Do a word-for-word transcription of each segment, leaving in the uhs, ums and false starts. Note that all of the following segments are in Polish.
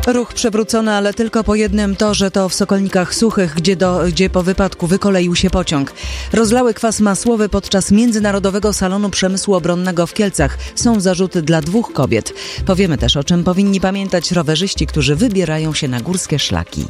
Ruch przewrócony, ale tylko po jednym torze, to w Sokolnikach Suchych, gdzie, do, gdzie po wypadku wykoleił się pociąg. Rozlały kwas masłowy podczas Międzynarodowego Salonu Przemysłu Obronnego w Kielcach. Są zarzuty dla dwóch kobiet. Powiemy też, o czym powinni pamiętać rowerzyści, którzy wybierają się na górskie szlaki.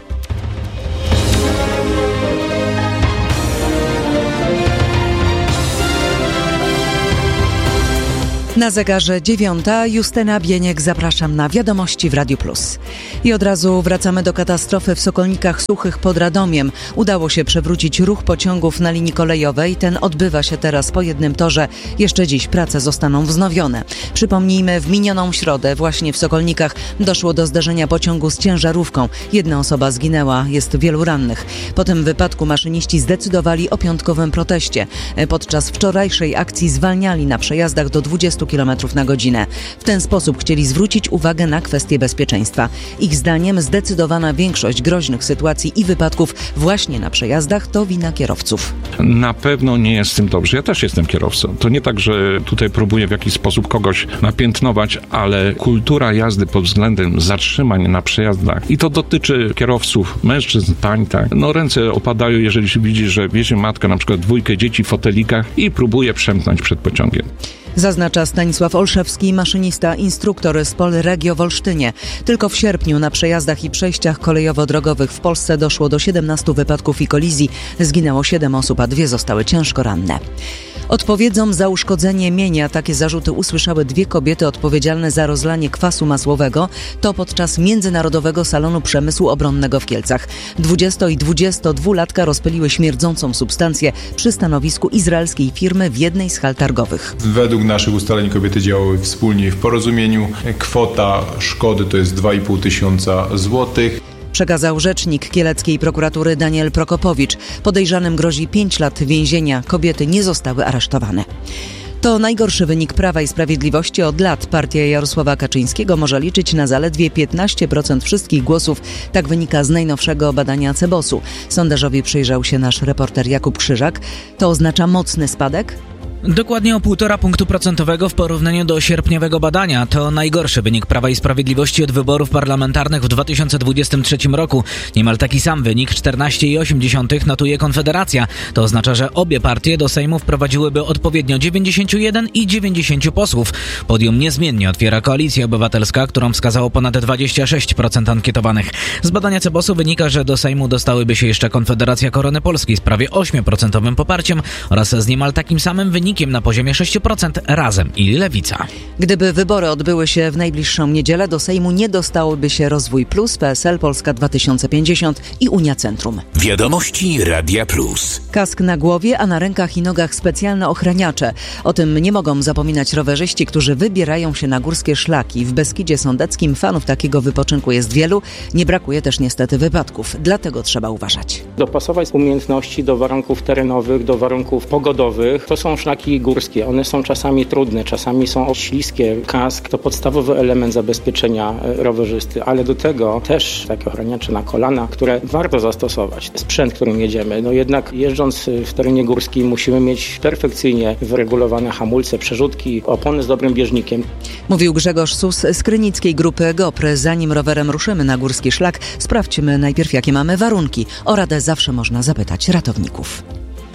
Na zegarze dziewiąta, Justyna Bieniek, zapraszam na Wiadomości w Radiu Plus. I od razu wracamy do katastrofy w Sokolnikach Suchych pod Radomiem. Udało się przewrócić ruch pociągów na linii kolejowej. Ten odbywa się teraz po jednym torze. Jeszcze dziś prace zostaną wznowione. Przypomnijmy, w minioną środę właśnie w Sokolnikach doszło do zderzenia pociągu z ciężarówką. Jedna osoba zginęła, jest wielu rannych. Po tym wypadku maszyniści zdecydowali o piątkowym proteście. Podczas wczorajszej akcji zwalniali na przejazdach do dwudziestu kilometrów na godzinę. W ten sposób chcieli zwrócić uwagę na kwestie bezpieczeństwa. Ich zdaniem zdecydowana większość groźnych sytuacji i wypadków właśnie na przejazdach to wina kierowców. Na pewno nie jest z tym dobrze. Ja też jestem kierowcą. To nie tak, że tutaj próbuję w jakiś sposób kogoś napiętnować, ale kultura jazdy pod względem zatrzymań na przejazdach, i to dotyczy kierowców, mężczyzn, pań, tak. No ręce opadają, jeżeli się widzi, że wiezie matka na przykład dwójkę dzieci w fotelikach i próbuje przemknąć przed pociągiem. Zaznacza Stanisław Olszewski, maszynista, instruktor z Polregio w Olsztynie. Tylko w sierpniu na przejazdach i przejściach kolejowo-drogowych w Polsce doszło do siedemnastu wypadków i kolizji. Zginęło siedem osób, a dwie zostały ciężko ranne. Odpowiedzą za uszkodzenie mienia. Takie zarzuty usłyszały dwie kobiety odpowiedzialne za rozlanie kwasu masłowego. To podczas Międzynarodowego Salonu Przemysłu Obronnego w Kielcach. dwudziesto- i dwudziestodwulatka rozpyliły śmierdzącą substancję przy stanowisku izraelskiej firmy w jednej z hal targowych. Według naszych ustaleń kobiety działały wspólnie w porozumieniu. Kwota szkody to jest dwa i pół tysiąca złotych. Przekazał rzecznik kieleckiej prokuratury Daniel Prokopowicz. Podejrzanym grozi pięć lat więzienia. Kobiety nie zostały aresztowane. To najgorszy wynik Prawa i Sprawiedliwości od lat. Partia Jarosława Kaczyńskiego może liczyć na zaledwie piętnaście procent wszystkich głosów. Tak wynika z najnowszego badania Cebosu. Sondażowi przyjrzał się nasz reporter Jakub Krzyżak. To oznacza mocny spadek? Dokładnie o półtora punktu procentowego w porównaniu do sierpniowego badania. To najgorszy wynik Prawa i Sprawiedliwości od wyborów parlamentarnych w dwa tysiące dwudziestym trzecim roku. Niemal taki sam wynik, czternaście i osiem dziesiątych, notuje Konfederacja. To oznacza, że obie partie do Sejmu wprowadziłyby odpowiednio dziewięćdziesiąt jeden i dziewięćdziesiąt posłów. Podium niezmiennie otwiera Koalicja Obywatelska, którą wskazało ponad dwadzieścia sześć procent ankietowanych. Z badania Cebosu wynika, że do Sejmu dostałyby się jeszcze Konfederacja Korony Polskiej z prawie osiem procent poparciem oraz z niemal takim samym wynikiem na poziomie sześć procent Razem i Lewica. Gdyby wybory odbyły się w najbliższą niedzielę, do Sejmu nie dostałoby się Rozwój Plus, P S L, Polska dwa tysiące pięćdziesiąt i Unia Centrum. Wiadomości Radia Plus. Kask na głowie, a na rękach i nogach specjalne ochraniacze. O tym nie mogą zapominać rowerzyści, którzy wybierają się na górskie szlaki. W Beskidzie Sądeckim fanów takiego wypoczynku jest wielu. Nie brakuje też niestety wypadków. Dlatego trzeba uważać. Dopasować umiejętności do warunków terenowych, do warunków pogodowych. To są szlaki górskie. One są czasami trudne, czasami są śliskie. Kask to podstawowy element zabezpieczenia rowerzysty, ale do tego też takie ochraniacze na kolana, które warto zastosować. Sprzęt, którym jedziemy. No jednak jeżdżąc w terenie górskim musimy mieć perfekcyjnie wyregulowane hamulce, przerzutki, opony z dobrym bieżnikiem. Mówił Grzegorz Sus z krynickiej grupy GoPr. Zanim rowerem ruszymy na górski szlak, sprawdźmy najpierw, jakie mamy warunki. O radę zawsze można zapytać ratowników.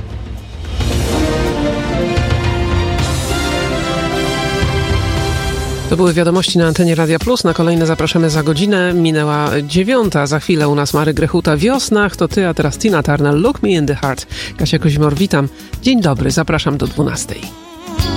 To były wiadomości na antenie Radia Plus. Na kolejne zapraszamy za godzinę. Minęła dziewiąta. Za chwilę u nas Mary Grechuta. Wiosna, to ty, a teraz Tina Turner. Look Me in the Heart. Kasia Kozimor, witam. Dzień dobry, zapraszam do dwunastej.